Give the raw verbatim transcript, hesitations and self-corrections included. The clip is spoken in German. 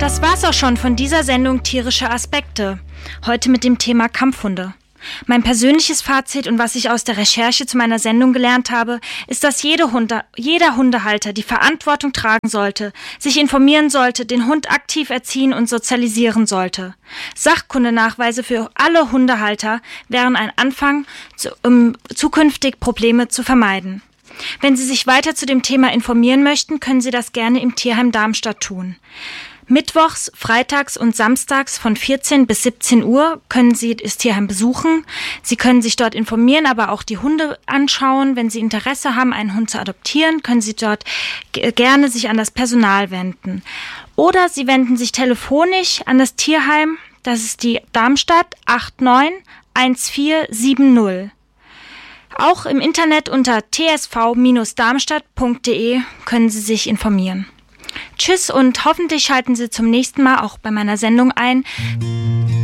Das war's auch schon von dieser Sendung Tierische Aspekte. Heute mit dem Thema Kampfhunde. Mein persönliches Fazit und was ich aus der Recherche zu meiner Sendung gelernt habe, ist, dass jede Hunde, jeder Hundehalter die Verantwortung tragen sollte, sich informieren sollte, den Hund aktiv erziehen und sozialisieren sollte. Sachkundenachweise für alle Hundehalter wären ein Anfang, um zukünftig Probleme zu vermeiden. Wenn Sie sich weiter zu dem Thema informieren möchten, können Sie das gerne im Tierheim Darmstadt tun. Mittwochs, freitags und samstags von vierzehn bis siebzehn Uhr können Sie das Tierheim besuchen. Sie können sich dort informieren, aber auch die Hunde anschauen. Wenn Sie Interesse haben, einen Hund zu adoptieren, können Sie dort g- gerne sich an das Personal wenden. Oder Sie wenden sich telefonisch an das Tierheim. Das ist die Darmstadt acht neun eins vier sieben null. Auch im Internet unter t s v Bindestrich darmstadt punkt d e können Sie sich informieren. Tschüss und hoffentlich schalten Sie zum nächsten Mal auch bei meiner Sendung ein.